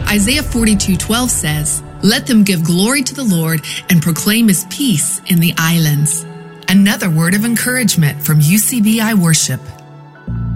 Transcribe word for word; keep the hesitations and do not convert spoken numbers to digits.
Isaiah forty-two twelve says, "Let them give glory to the Lord and proclaim his peace in the islands." Another word of encouragement from U C B I Worship.